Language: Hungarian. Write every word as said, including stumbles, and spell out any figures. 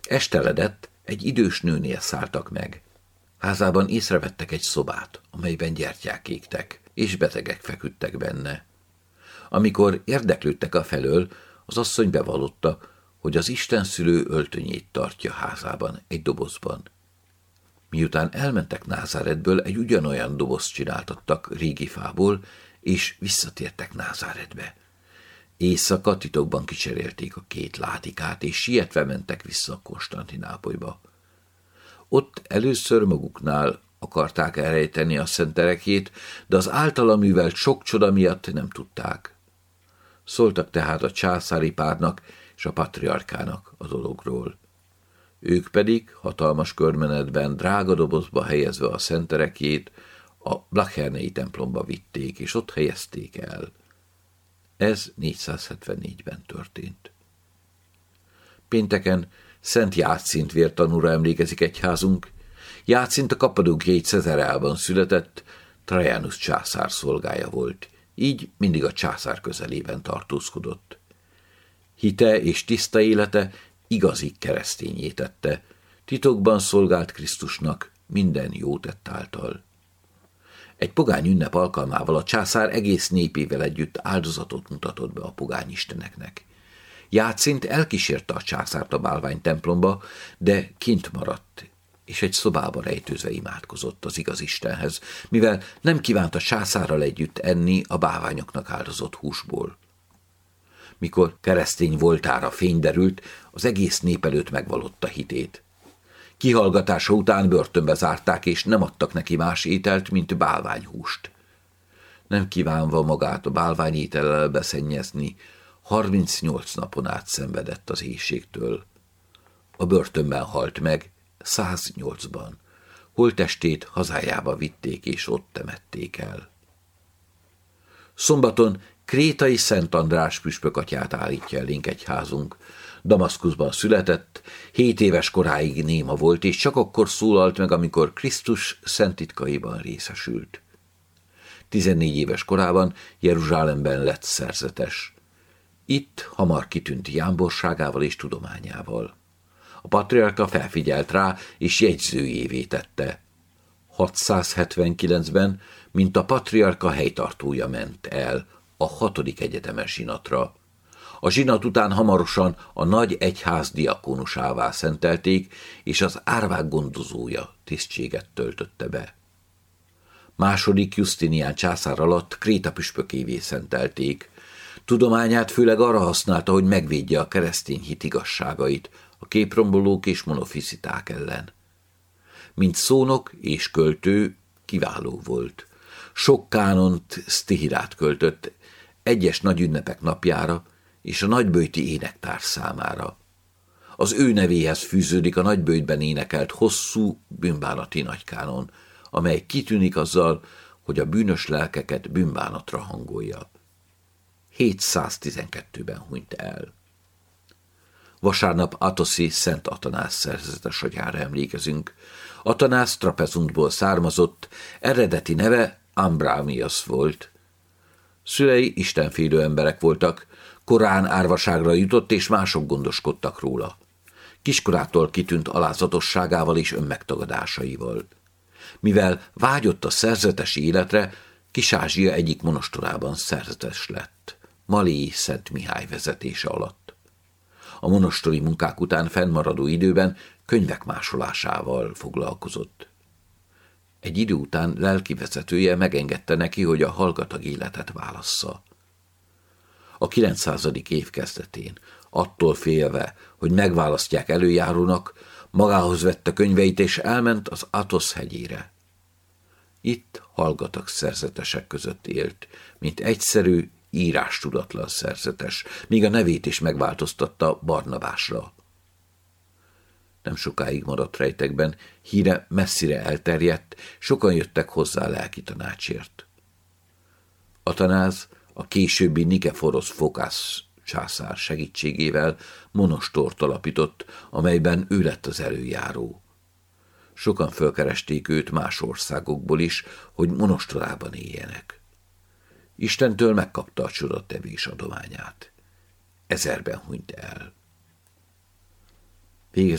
Esteledett, egy idős nőnél szálltak meg. Házában észrevettek egy szobát, amelyben gyertyák égtek, és betegek feküdtek benne. Amikor érdeklődtek afelől, az asszony bevallotta, hogy az istenszülő öltönyét tartja házában, egy dobozban. Miután elmentek Názáretből, egy ugyanolyan dobozt csináltattak régi fából, és visszatértek Názáretbe. Éjszaka titokban kicserélték a két látikát, és sietve mentek vissza Konstantinápolyba. Ott először maguknál akarták elrejteni a szenterekjét, de az általa művelt sok csoda miatt nem tudták. Szóltak tehát a császári párnak és a patriarkának a dologról. Ők pedig hatalmas körmenetben drága dobozba helyezve a szenterekjét a Blachernei templomba vitték, és ott helyezték el. Ez négyszázhetvennégyben történt. Pénteken Szent Játszint vértanúra emlékezik egyházunk. Játszint a kappadókiai Cezareában született, Trajanus császár szolgája volt, így mindig a császár közelében tartózkodott. Hite és tiszta élete igazi keresztényé tette, titokban szolgált Krisztusnak minden jó tett által. Egy pogány ünnep alkalmával a császár egész népével együtt áldozatot mutatott be a pogány isteneknek. Játszint elkísérte a császárt a bálvány templomba, de kint maradt, és egy szobába rejtőzve imádkozott az igaz Istenhez, mivel nem kívánt a császárral együtt enni a bálványoknak áldozott húsból. Mikor keresztény voltára fény derült, az egész nép előtt megvallotta hitét. Kihallgatása után börtönbe zárták, és nem adtak neki más ételt, mint bálványhúst. Nem kívánva magát a bálványétellel beszennyezni, harmincnyolc napon át szenvedett az éhségtől. A börtönben halt meg, száznyolcban. Holttestét hazájába vitték, és ott temették el. Szombaton krétai Szent András püspökatyát állítja elénk egyházunk. Damaszkuszban született, hét éves koráig néma volt, és csak akkor szólalt meg, amikor Krisztus szent titkaiban részesült. Tizennégy éves korában Jeruzsálemben lett szerzetes. Itt hamar kitűnt jámborságával és tudományával. A patriarka felfigyelt rá, és jegyzőjévé tette. hatszázhetvenkilencben, mint a patriarka helytartója ment el a hatodik egyetemes zsinatra. A zsinat után hamarosan a nagy egyház diakónusává szentelték, és az árvák gondozója tisztséget töltötte be. Második Justinián császár alatt Kréta püspökévé szentelték. Tudományát főleg arra használta, hogy megvédje a keresztény hit igazságait a képrombolók és monofiziták ellen. Mint szónok és költő kiváló volt. Sok kánont, sztihirát költött egyes nagy ünnepek napjára és a nagyböjti énektár számára. Az ő nevéhez fűződik a nagyböjtben énekelt hosszú bűnbánati nagykánon, amely kitűnik azzal, hogy a bűnös lelkeket bűnbánatra hangolja. hétszáztizenkettőben hunyt el. Vasárnap Atoszi Szent Atanász szerzetes atyára emlékezünk. Atanász Trapezuntból származott, eredeti neve Ambrámias volt. Szülei istenfélő emberek voltak, korán árvaságra jutott, és mások gondoskodtak róla. Kiskorától kitűnt alázatosságával és önmegtagadásaival. Mivel vágyott a szerzetesi életre, Kis-Ázsia egyik monostorában szerzetes lett, Maléi Szent Mihály vezetése alatt. A monostori munkák után fennmaradó időben könyvek másolásával foglalkozott. Egy idő után lelkivezetője megengedte neki, hogy a hallgatag életet válassza. A kilencszázadik év kezdetén, attól félve, hogy megválasztják előjárónak, magához vette könyveit, és elment az Atosz hegyére. Itt hallgatag szerzetesek között élt, mint egyszerű, írástudatlan szerzetes, míg a nevét is megváltoztatta Barnabásra. Nem sokáig maradt rejtekben, híre messzire elterjedt, sokan jöttek hozzá lelki tanácsért. Atanáz a későbbi Nikeforosz Fokász császár segítségével monostort alapított, amelyben ő lett az előjáró. Sokan fölkeresték őt más országokból is, hogy monostorában éljenek. Istentől megkapta a csodatevés adományát. Ezerben hunyt el.